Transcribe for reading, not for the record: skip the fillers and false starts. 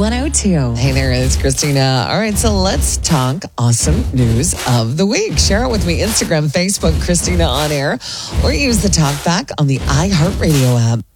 102. Hey there, it's Christina. All right, so let's talk awesome news of the week. Share it with me, Instagram, Facebook, Christina On Air, or use the talkback on the iHeartRadio app.